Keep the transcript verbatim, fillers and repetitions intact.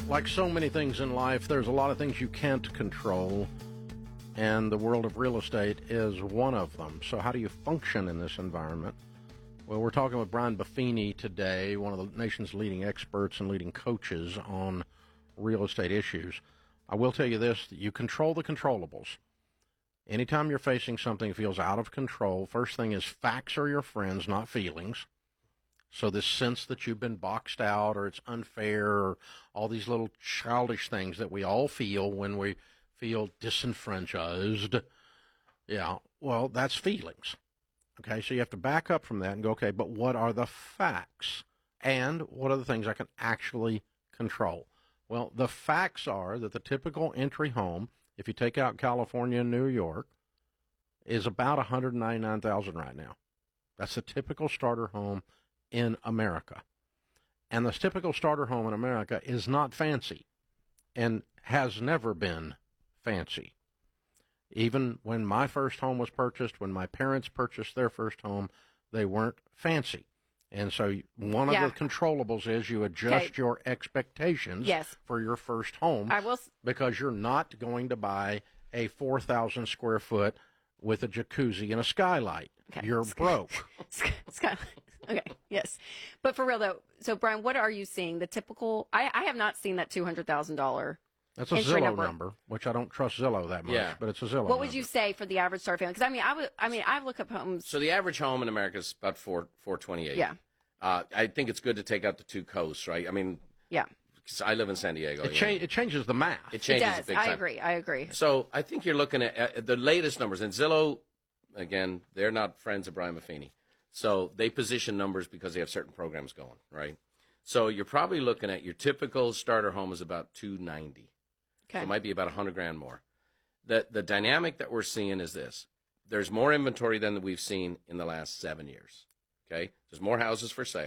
like so many things in life, there's a lot of things you can't control, and the world of real estate is one of them. So how do you function in this environment? Well, we're talking with Brian Buffini today, one of the nation's leading experts and leading coaches on real estate issues. I will tell you this, that you control the controllables. Anytime you're facing something that feels out of control, first thing is facts are your friends, not feelings. So this sense that you've been boxed out or it's unfair or all these little childish things that we all feel when we feel disenfranchised, yeah, well, that's feelings. Okay, so you have to back up from that and go, okay, but what are the facts? And what are the things I can actually control? Well, the facts are that the typical entry home, if you take out California and New York, is about one hundred ninety-nine thousand dollars right now. That's the typical starter home in America. And the typical starter home in America is not fancy and has never been fancy. Even when my first home was purchased, when my parents purchased their first home, they weren't fancy. And so one of Yeah. the controllables is you adjust Okay. your expectations Yes. for your first home I will. s- because you're not going to buy a four thousand square foot with a jacuzzi and a skylight. Okay. You're broke. Scott. Okay. Yes. But for real though, so Brian, what are you seeing? The typical. I, I have not seen that two hundred thousand dollar. That's a Entry Zillow number. number. which I don't trust Zillow that much, Yeah. but it's a Zillow What would number. you say for the average starter family? Because I mean, I would. I mean, I look up homes. So the average home in America is about four four twenty eight. Yeah. Uh, I think it's good to take out the two coasts, right? I mean, Yeah. 'cause I live in San Diego. It, you cha- know. it changes the math. It It changes does. it big I time. agree. I agree. So I think you're looking at uh, the latest numbers. And Zillow, again, they're not friends of Brian Buffini. So they position numbers because they have certain programs going, right? So you're probably looking at your typical starter home is about two ninety. Okay. So it might be about one hundred grand more. The, the dynamic that we're seeing is this. There's more inventory than we've seen in the last seven years, okay? There's more houses for sale.